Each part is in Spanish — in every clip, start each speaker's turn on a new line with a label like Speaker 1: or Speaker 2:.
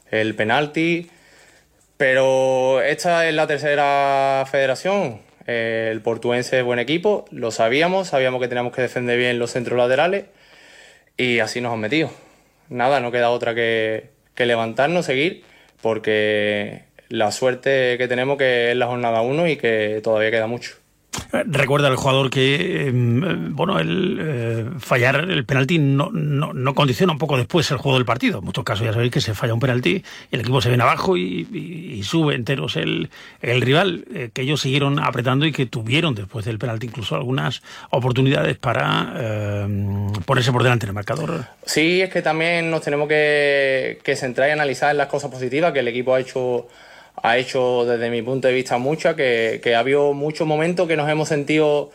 Speaker 1: el penalti, pero esta es la tercera federación. El Portuense es buen equipo, lo sabíamos que teníamos que defender bien los centros laterales y así nos han metido. Nada, no queda otra que levantarnos, seguir, porque la suerte que tenemos que es la jornada 1 y que todavía queda mucho.
Speaker 2: Recuerda el jugador que fallar el penalti no condiciona un poco después el juego del partido. En muchos casos ya sabéis que se falla un penalti y el equipo se viene abajo y sube enteros el rival, que ellos siguieron apretando y que tuvieron después del penalti incluso algunas oportunidades para ponerse por delante en el marcador.
Speaker 1: Sí, es que también nos tenemos que centrar y analizar en las cosas positivas que el equipo ha hecho desde mi punto de vista muchas, que ha habido muchos momentos que nos hemos sentido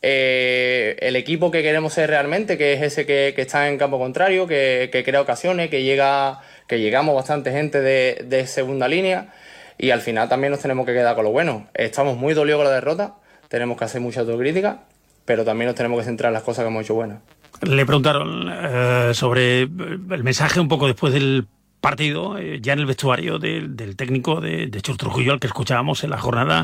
Speaker 1: el equipo que queremos ser realmente, que es ese que está en campo contrario, que crea ocasiones, que llegamos bastante gente de segunda línea, y al final también nos tenemos que quedar con lo bueno. Estamos muy dolidos con la derrota, tenemos que hacer mucha autocrítica, pero también nos tenemos que centrar en las cosas que hemos hecho buenas.
Speaker 2: Le preguntaron sobre el mensaje un poco después del partido, ya en el vestuario del técnico de Chus Trujillo, al que escuchábamos en la jornada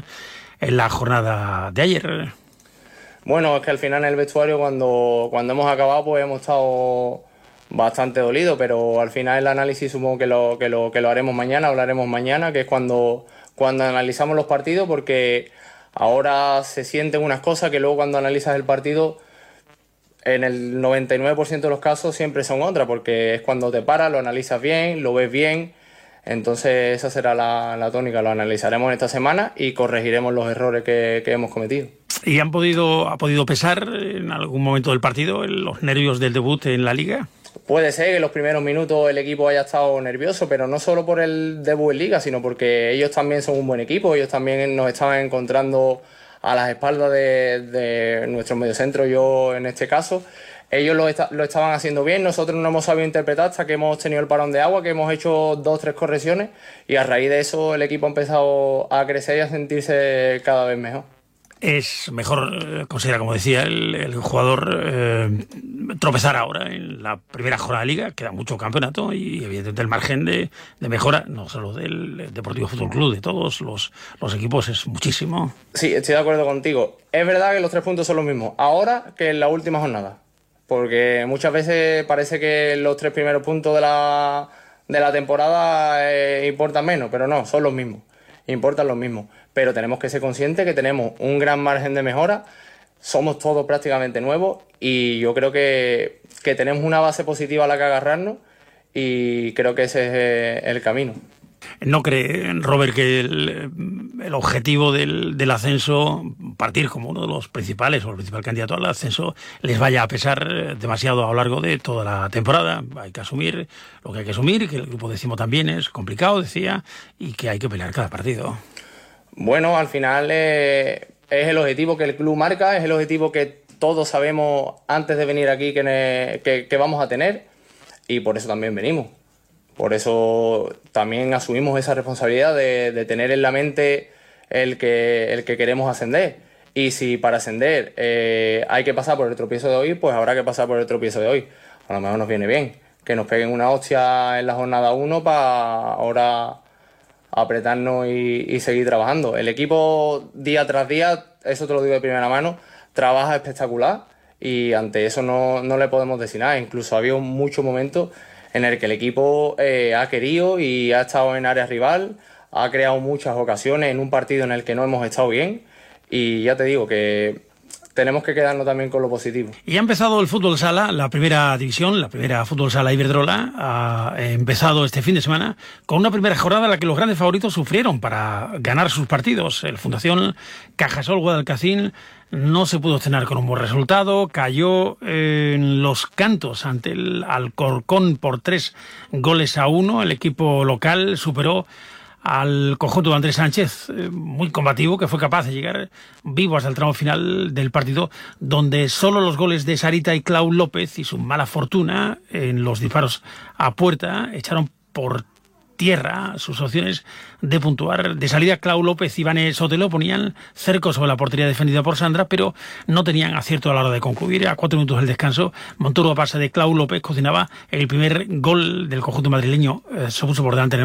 Speaker 2: de ayer.
Speaker 1: Bueno, es que al final en el vestuario cuando hemos acabado pues hemos estado bastante dolidos, pero al final el análisis supongo que lo haremos mañana, hablaremos mañana, que es cuando analizamos los partidos, porque ahora se sienten unas cosas que luego cuando analizas el partido en el 99% de los casos siempre son otras, porque es cuando te paras, lo analizas bien, lo ves bien. Entonces esa será la tónica, lo analizaremos en esta semana y corregiremos los errores que hemos cometido.
Speaker 2: ¿Y ha podido pesar en algún momento del partido los nervios del debut en la Liga?
Speaker 1: Puede ser que en los primeros minutos el equipo haya estado nervioso, pero no solo por el debut en Liga, sino porque ellos también son un buen equipo, ellos también nos estaban encontrando a las espaldas de nuestro mediocentro, yo en este caso. Ellos lo estaban haciendo bien, nosotros no hemos sabido interpretar hasta que hemos tenido el parón de agua, que hemos hecho 2-3 correcciones, y a raíz de eso el equipo ha empezado a crecer y a sentirse cada vez mejor.
Speaker 2: Es mejor, considera, como decía, el jugador tropezar ahora en la primera jornada de Liga, queda mucho campeonato y evidentemente el margen de mejora, no solo del Deportivo Fútbol Club, de todos los equipos, es muchísimo.
Speaker 1: Sí, estoy de acuerdo contigo. Es verdad que los 3 puntos son los mismos ahora que en la última jornada, porque muchas veces parece que los 3 primeros puntos de la temporada importan menos, pero no, son los mismos, importan los mismos. Pero tenemos que ser conscientes que tenemos un gran margen de mejora, somos todos prácticamente nuevos y yo creo que tenemos una base positiva a la que agarrarnos y creo que ese es el camino.
Speaker 2: ¿No cree, Robert, que el objetivo del ascenso, partir como uno de los principales o el principal candidato al ascenso, les vaya a pesar demasiado a lo largo de toda la temporada? Hay que asumir lo que hay que asumir, que el grupo décimo también es complicado, decía, y que hay que pelear cada partido.
Speaker 1: Bueno, al final es el objetivo que el club marca, es el objetivo que todos sabemos antes de venir aquí que vamos a tener, y por eso también venimos. Por eso también asumimos esa responsabilidad de tener en la mente el que queremos ascender. Y si para ascender hay que pasar por el tropiezo de hoy, pues habrá que pasar por el tropiezo de hoy. A lo mejor nos viene bien que nos peguen una hostia en la jornada 1 para ahora apretarnos y seguir trabajando. El equipo día tras día, eso te lo digo de primera mano, trabaja espectacular y ante eso no le podemos decir nada. Incluso ha habido muchos momentos en el que el equipo ha querido y ha estado en área rival, ha creado muchas ocasiones en un partido en el que no hemos estado bien, y ya te digo que tenemos que quedarnos también con lo positivo.
Speaker 2: Y ha empezado el fútbol sala, la primera división, la primera fútbol sala Iberdrola, ha empezado este fin de semana con una primera jornada en la que los grandes favoritos sufrieron para ganar sus partidos. El Fundación Cajasol Guadalcacín no se pudo cenar con un buen resultado, cayó en los cantos ante el Alcorcón por 3-1. El equipo local superó al conjunto de Andrés Sánchez, muy combativo, que fue capaz de llegar vivo hasta el tramo final del partido, donde solo los goles de Sarita y Clau López y su mala fortuna en los disparos a puerta echaron por tierra sus opciones de puntuar. De salida, Clau López y Vane Sotelo ponían cerco sobre la portería defendida por Sandra, pero no tenían acierto a la hora de concluir. A 4 minutos del descanso, Montoro, a pase de Clau López, cocinaba el primer gol del conjunto madrileño. Se puso por delante en el